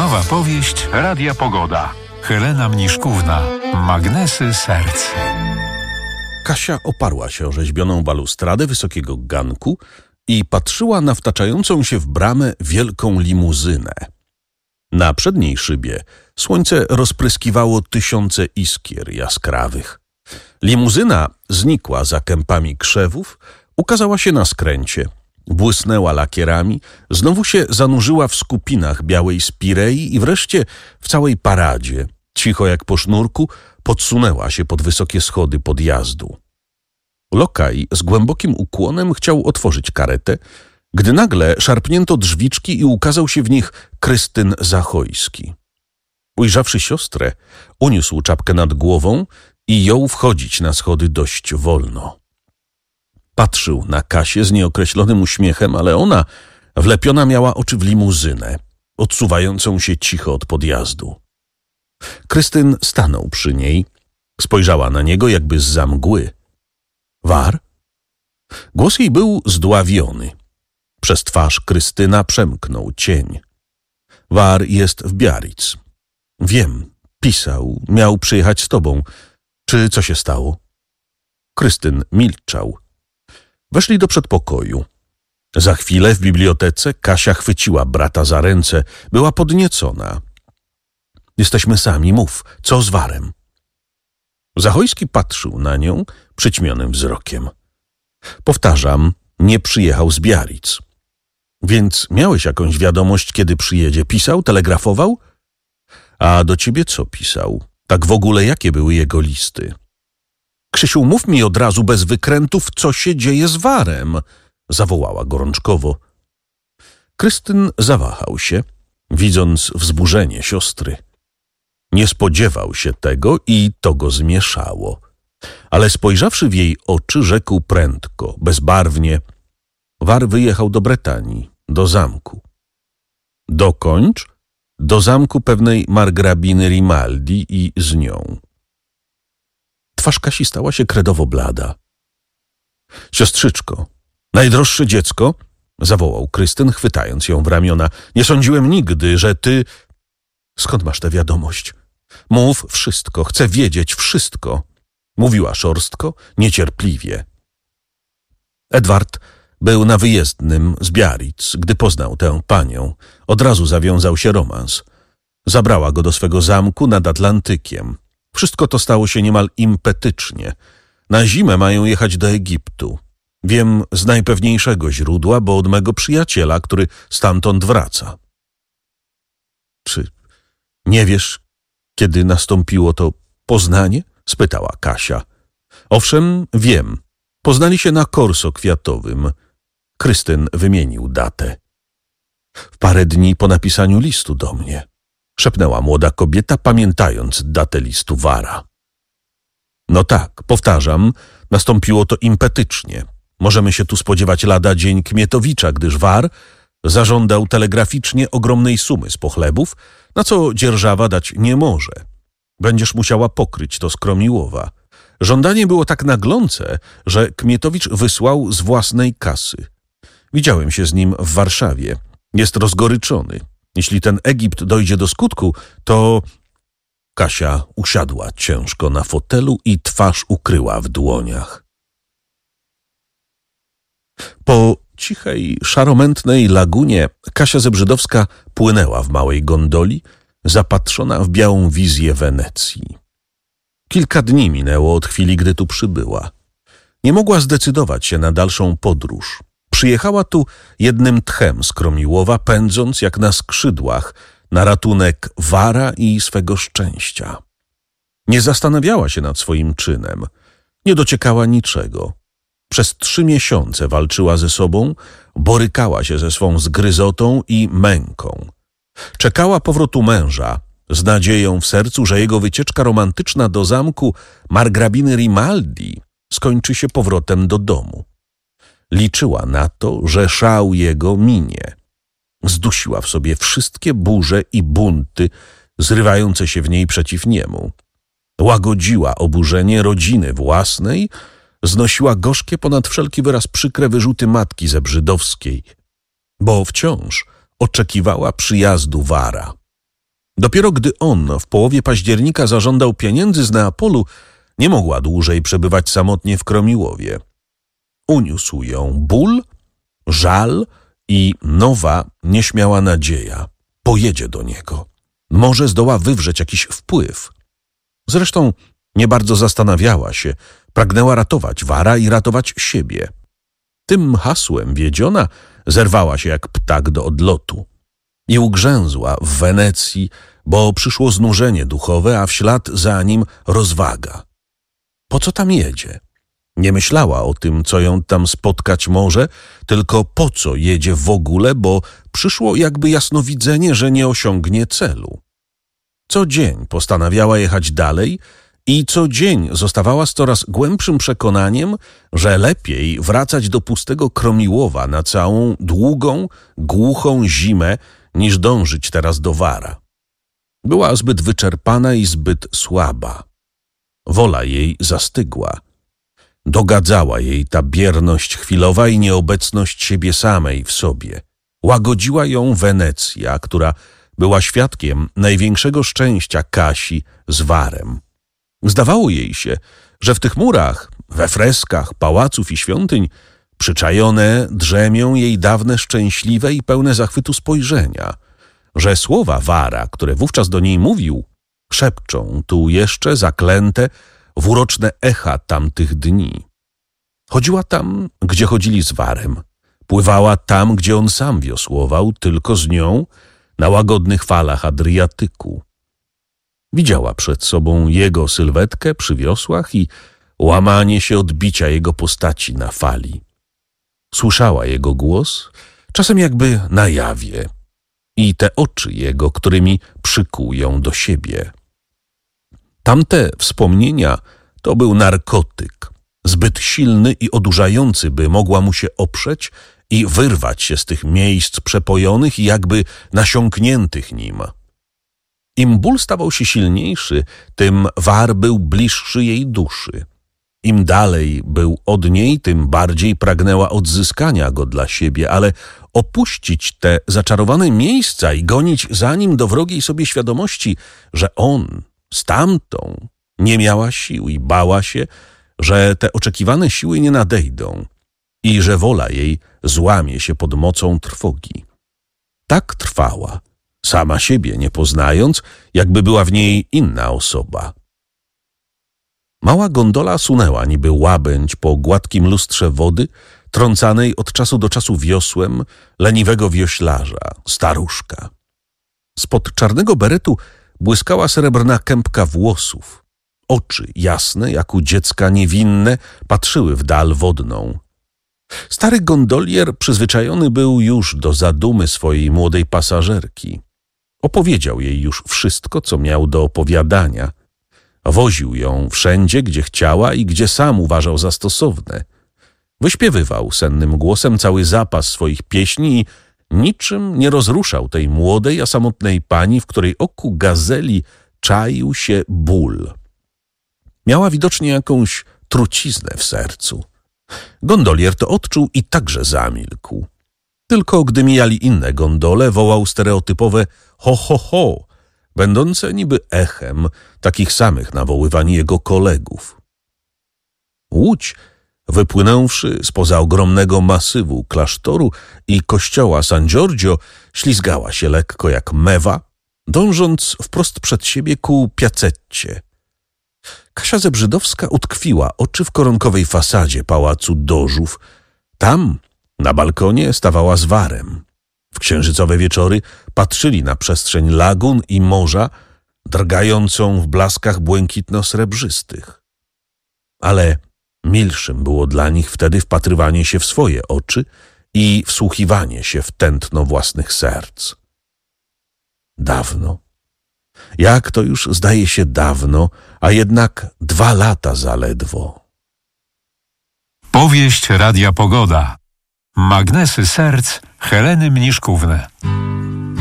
Nowa powieść Radia Pogoda. Helena Mniszkówna. Magnesy serc. Kasia oparła się o rzeźbioną balustradę wysokiego ganku i patrzyła na wtaczającą się w bramę wielką limuzynę. Na przedniej szybie słońce rozpryskiwało tysiące iskier jaskrawych. Limuzyna znikła za kępami krzewów, ukazała się na skręcie, błysnęła lakierami, znowu się zanurzyła w skupinach białej spirei i wreszcie w całej paradzie, cicho jak po sznurku, podsunęła się pod wysokie schody podjazdu. Lokaj z głębokim ukłonem chciał otworzyć karetę, gdy nagle szarpnięto drzwiczki i ukazał się w nich Krystyn Zachojski. Ujrzawszy siostrę, uniósł czapkę nad głową i jął wchodzić na schody dość wolno. Patrzył na Kasię z nieokreślonym uśmiechem, ale ona wlepiona miała oczy w limuzynę, odsuwającą się cicho od podjazdu. Krystyn stanął przy niej, spojrzała na niego jakby zza mgły. War? Głos jej był zdławiony. Przez twarz Krystyna przemknął cień. War jest w Biarritz. Wiem, pisał, miał przyjechać z tobą. Czy co się stało? Krystyn milczał. Weszli do przedpokoju. Za chwilę w bibliotece Kasia chwyciła brata za ręce. Była podniecona. Jesteśmy sami, mów, co z Warem? Zachojski patrzył na nią przyćmionym wzrokiem. Powtarzam, nie przyjechał z Biarritz. Więc miałeś jakąś wiadomość, kiedy przyjedzie? Pisał, telegrafował? A do ciebie co pisał? Tak w ogóle jakie były jego listy? Krzysiu, mów mi od razu bez wykrętów, co się dzieje z Warem, zawołała gorączkowo. Krystyn zawahał się, widząc wzburzenie siostry. Nie spodziewał się tego i to go zmieszało. Ale spojrzawszy w jej oczy, rzekł prędko, bezbarwnie. War wyjechał do Bretanii, do zamku. Dokończ, do zamku pewnej margrabiny Rimaldi i z nią. Twarz Kasi stała się kredowo blada. Siostrzyczko, najdroższe dziecko, zawołał Krystyn, chwytając ją w ramiona. Nie sądziłem nigdy, że ty... Skąd masz tę wiadomość? Mów wszystko, chcę wiedzieć wszystko. Mówiła szorstko, niecierpliwie. Edward był na wyjezdnym z Biarritz, gdy poznał tę panią. Od razu zawiązał się romans. Zabrała go do swego zamku nad Atlantykiem. Wszystko to stało się niemal impetycznie. Na zimę mają jechać do Egiptu. Wiem z najpewniejszego źródła, bo od mego przyjaciela, który stamtąd wraca. Czy nie wiesz, kiedy nastąpiło to poznanie? Spytała Kasia. Owszem, wiem. Poznali się na korso kwiatowym. Krystyn wymienił datę. W parę dni po napisaniu listu do mnie, szepnęła młoda kobieta, pamiętając datę listu Wara. No tak, powtarzam, nastąpiło to impetycznie. Możemy się tu spodziewać lada dzień Kmietowicza, gdyż War zażądał telegraficznie ogromnej sumy z pochlebów, na co dzierżawa dać nie może. Będziesz musiała pokryć to z Kromiłowa. Żądanie było tak naglące, że Kmietowicz wysłał z własnej kasy. Widziałem się z nim w Warszawie. Jest rozgoryczony. Jeśli ten Egipt dojdzie do skutku, to... Kasia usiadła ciężko na fotelu i twarz ukryła w dłoniach. Po cichej, szaromętnej lagunie Kasia Zebrzydowska płynęła w małej gondoli, zapatrzona w białą wizję Wenecji. Kilka dni minęło od chwili, gdy tu przybyła. Nie mogła zdecydować się na dalszą podróż. Przyjechała tu jednym tchem z Kromiłowa, pędząc jak na skrzydłach na ratunek Wara i swego szczęścia. Nie zastanawiała się nad swoim czynem. Nie dociekała niczego. Przez 3 miesiące walczyła ze sobą, borykała się ze swą zgryzotą i męką. Czekała powrotu męża, z nadzieją w sercu, że jego wycieczka romantyczna do zamku margrabiny Rimaldi skończy się powrotem do domu. Liczyła na to, że szał jego minie. Zdusiła w sobie wszystkie burze i bunty zrywające się w niej przeciw niemu. Łagodziła oburzenie rodziny własnej, znosiła gorzkie ponad wszelki wyraz przykre wyrzuty matki Zebrzydowskiej, bo wciąż oczekiwała przyjazdu Wara. Dopiero gdy on w połowie października zażądał pieniędzy z Neapolu, nie mogła dłużej przebywać samotnie w Kromiłowie. Uniósł ją ból, żal i nowa, nieśmiała nadzieja. Pojedzie do niego. Może zdoła wywrzeć jakiś wpływ. Zresztą nie bardzo zastanawiała się. Pragnęła ratować Vara i ratować siebie. Tym hasłem wiedziona zerwała się jak ptak do odlotu. I ugrzęzła w Wenecji, bo przyszło znużenie duchowe, a w ślad za nim rozwaga. Po co tam jedzie? Nie myślała o tym, co ją tam spotkać może, tylko po co jedzie w ogóle, bo przyszło jakby jasnowidzenie, że nie osiągnie celu. Co dzień postanawiała jechać dalej i co dzień zostawała z coraz głębszym przekonaniem, że lepiej wracać do pustego Kromiłowa na całą długą, głuchą zimę, niż dążyć teraz do Vara. Była zbyt wyczerpana i zbyt słaba. Wola jej zastygła. Dogadzała jej ta bierność chwilowa i nieobecność siebie samej w sobie. Łagodziła ją Wenecja, która była świadkiem największego szczęścia Kasi z Varem. Zdawało jej się, że w tych murach, we freskach pałaców i świątyń przyczajone drzemią jej dawne szczęśliwe i pełne zachwytu spojrzenia, że słowa Vara, które wówczas do niej mówił, szepczą tu jeszcze zaklęte w uroczne echa tamtych dni. Chodziła tam, gdzie chodzili z Varem. Pływała tam, gdzie on sam wiosłował, tylko z nią, na łagodnych falach Adriatyku. Widziała przed sobą jego sylwetkę przy wiosłach i łamanie się odbicia jego postaci na fali. Słyszała jego głos, czasem jakby na jawie, i te oczy jego, którymi przykuł ją do siebie. Tamte wspomnienia to był narkotyk, zbyt silny i odurzający, by mogła mu się oprzeć i wyrwać się z tych miejsc przepojonych i jakby nasiąkniętych nim. Im ból stawał się silniejszy, tym Var był bliższy jej duszy. Im dalej był od niej, tym bardziej pragnęła odzyskania go dla siebie, ale opuścić te zaczarowane miejsca i gonić za nim do wrogiej sobie świadomości, że on z tamtą nie miała sił i bała się, że te oczekiwane siły nie nadejdą i że wola jej złamie się pod mocą trwogi. Tak trwała, sama siebie nie poznając, jakby była w niej inna osoba. Mała gondola sunęła niby łabędź po gładkim lustrze wody, trącanej od czasu do czasu wiosłem leniwego wioślarza, staruszka. Spod czarnego beretu błyskała srebrna kępka włosów. Oczy jasne, jak u dziecka niewinne, patrzyły w dal wodną. Stary gondolier przyzwyczajony był już do zadumy swojej młodej pasażerki. Opowiedział jej już wszystko, co miał do opowiadania. Woził ją wszędzie, gdzie chciała i gdzie sam uważał za stosowne. Wyśpiewywał sennym głosem cały zapas swoich pieśni i niczym nie rozruszał tej młodej, a samotnej pani, w której oku gazeli czaił się ból. Miała widocznie jakąś truciznę w sercu. Gondolier to odczuł i także zamilkł. Tylko gdy mijali inne gondole, wołał stereotypowe ho, ho, ho, będące niby echem takich samych nawoływań jego kolegów. Łódź, wypłynąwszy spoza ogromnego masywu klasztoru i kościoła San Giorgio, ślizgała się lekko jak mewa, dążąc wprost przed siebie ku Piazetcie. Kasia Zebrzydowska utkwiła oczy w koronkowej fasadzie pałacu Dożów. Tam, na balkonie, stawała z Varem. W księżycowe wieczory patrzyli na przestrzeń lagun i morza, drgającą w blaskach błękitno-srebrzystych. Ale milszym było dla nich wtedy wpatrywanie się w swoje oczy i wsłuchiwanie się w tętno własnych serc. Dawno. Jak to już zdaje się dawno, a jednak 2 lata zaledwo. Powieść Radia Pogoda. Magnesy serc Heleny Mniszkówny.